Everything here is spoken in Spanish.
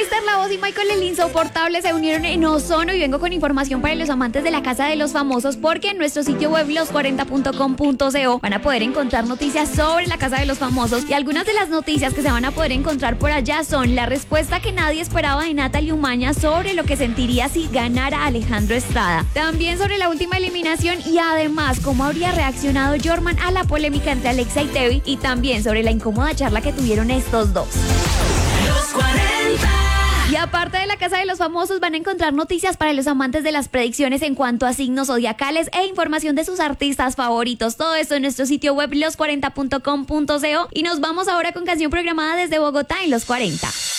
Mr. La Voz y Michael el Insoportable se unieron en Ozono y vengo con información para los amantes de la Casa de los Famosos porque en nuestro sitio web los40.com.co van a poder encontrar noticias sobre la Casa de los Famosos y algunas de las noticias que se van a poder encontrar por allá son la respuesta que nadie esperaba de Natalie Umaña sobre lo que sentiría si ganara Alejandro Estrada, también sobre la última eliminación y además cómo habría reaccionado Jorman a la polémica entre Alexa y Tevi y también sobre la incómoda charla que tuvieron estos dos. Los 40. Y aparte de la Casa de los Famosos van a encontrar noticias para los amantes de las predicciones en cuanto a signos zodiacales e información de sus artistas favoritos. Todo esto en nuestro sitio web los40.com.co y nos vamos ahora con canción programada desde Bogotá en Los 40.